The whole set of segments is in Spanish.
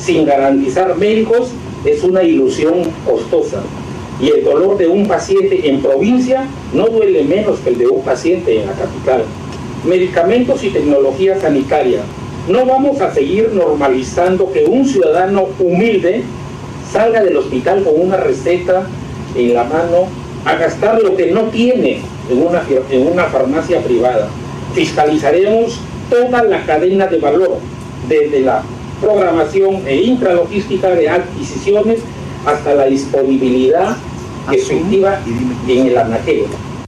sin garantizar médicos es una ilusión costosa. Y el dolor de un paciente en provincia no duele menos que el de un paciente en la capital. Medicamentos y tecnología sanitaria. No vamos a seguir normalizando que un ciudadano humilde salga del hospital con una receta en la mano a gastar lo que no tiene en una farmacia privada. Fiscalizaremos toda la cadena de valor, desde la programación e intralogística de adquisiciones hasta la disponibilidad efectiva en el anaquel.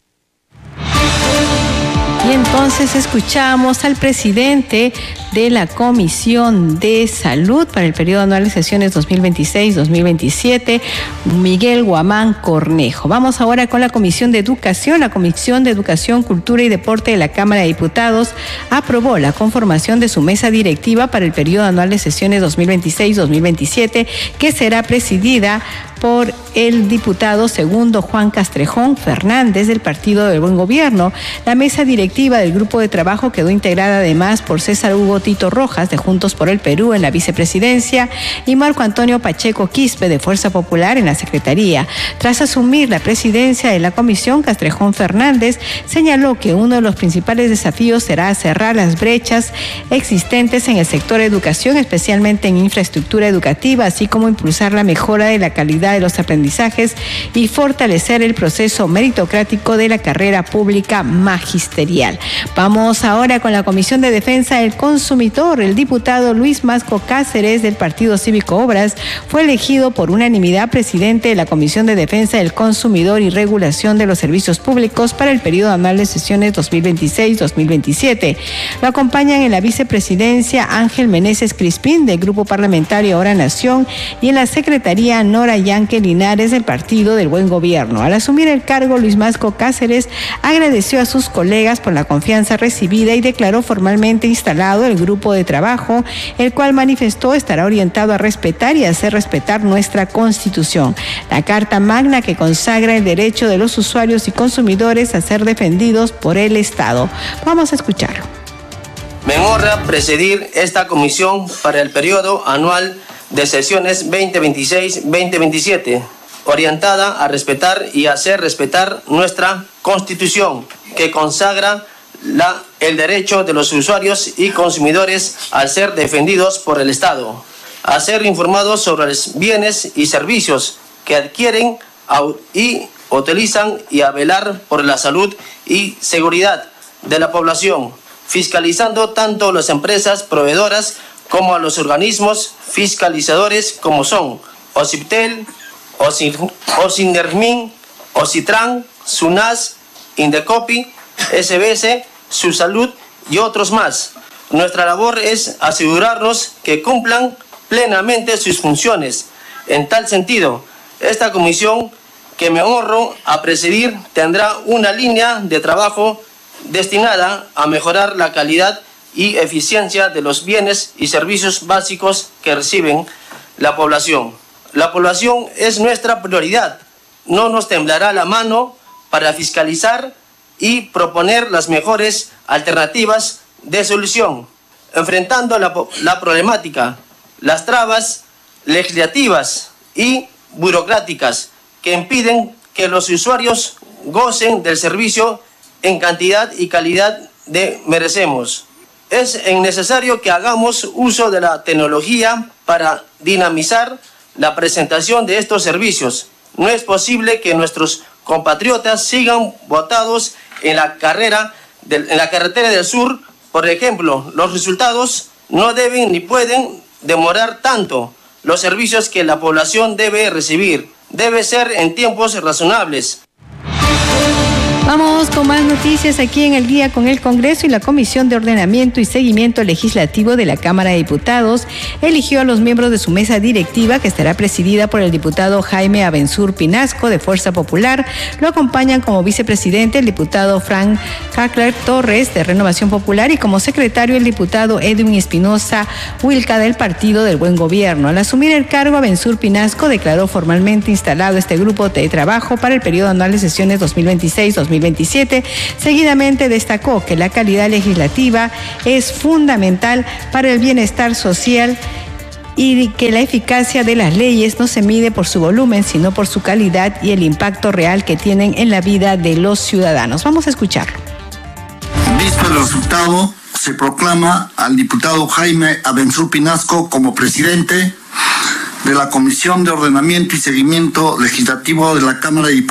Y entonces escuchamos al presidente de la Comisión de Salud para el periodo anual de sesiones 2026-2027, Miguel Guamán Cornejo. Vamos ahora con la Comisión de Educación. La Comisión de Educación, Cultura y Deporte de la Cámara de Diputados aprobó la conformación de su mesa directiva para el periodo anual de sesiones 2026-2027, que será presidida por el diputado segundo Juan Castrejón Fernández del Partido del Buen Gobierno. La mesa directiva del grupo de trabajo quedó integrada además por César Hugo Tito Rojas de Juntos por el Perú en la vicepresidencia y Marco Antonio Pacheco Quispe de Fuerza Popular en la secretaría. Tras asumir la presidencia de la comisión, Castrejón Fernández señaló que uno de los principales desafíos será cerrar las brechas existentes en el sector educación, especialmente en infraestructura educativa, así como impulsar la mejora de la calidad de los aprendizajes y fortalecer el proceso meritocrático de la carrera pública magisterial. Vamos ahora con la Comisión de Defensa del Consumidor. El diputado Luis Masco Cáceres del Partido Cívico Obras fue elegido por unanimidad presidente de la Comisión de Defensa del Consumidor y Regulación de los Servicios Públicos para el periodo anual de sesiones 2026-2027. Lo acompañan en la vicepresidencia Ángel Meneses Crispín del Grupo Parlamentario Ahora Nación y en la secretaría Nora Yanque Linares del Partido del Buen Gobierno. Al asumir el cargo, Luis Masco Cáceres agradeció a sus colegas por la confianza recibida y declaró formalmente instalado el grupo de trabajo, el cual manifestó estará orientado a respetar y hacer respetar nuestra Constitución, la Carta Magna que consagra el derecho de los usuarios y consumidores a ser defendidos por el Estado. Vamos a escucharlo. Me honra presidir esta comisión para el periodo anual de sesiones 2026-2027, orientada a respetar y hacer respetar nuestra Constitución, que consagra el derecho de los usuarios y consumidores a ser defendidos por el Estado, a ser informados sobre los bienes y servicios que adquieren y utilizan y a velar por la salud y seguridad de la población, fiscalizando tanto las empresas proveedoras como a los organismos fiscalizadores como son OCIPTEL, OCINERMIN, OCITRAN, SUNAS, INDECOPI, SBS, SUSalud y otros más. Nuestra labor es asegurarnos que cumplan plenamente sus funciones. En tal sentido, esta comisión que me honro a presidir tendrá una línea de trabajo destinada a mejorar la calidad y eficiencia de los bienes y servicios básicos que reciben la población. La población es nuestra prioridad. No nos temblará la mano para fiscalizar y proponer las mejores alternativas de solución, enfrentando la problemática, las trabas legislativas y burocráticas que impiden que los usuarios gocen del servicio en cantidad y calidad que merecemos. Es necesario que hagamos uso de la tecnología para dinamizar la presentación de estos servicios. No es posible que nuestros compatriotas sigan botados en la carretera del sur. Por ejemplo, los resultados no deben ni pueden demorar tanto. Los servicios que la población debe recibir deben ser en tiempos razonables. Vamos con más noticias aquí en El Día con el Congreso. Y la Comisión de Ordenamiento y Seguimiento Legislativo de la Cámara de Diputados eligió a los miembros de su mesa directiva, que estará presidida por el diputado Jaime Abensur Pinasco de Fuerza Popular. Lo acompañan como vicepresidente el diputado Frank Cacler Torres de Renovación Popular y como secretario el diputado Edwin Espinosa Huilca del Partido del Buen Gobierno. Al asumir el cargo, Abensur Pinasco declaró formalmente instalado este grupo de trabajo para el periodo anual de sesiones 2026-2027. Seguidamente destacó que la calidad legislativa es fundamental para el bienestar social y que la eficacia de las leyes no se mide por su volumen, sino por su calidad y el impacto real que tienen en la vida de los ciudadanos. Vamos a escucharlo. Visto el resultado, se proclama al diputado Jaime Abenzur Pinasco como presidente de la Comisión de Ordenamiento y Seguimiento Legislativo de la Cámara de Diputados.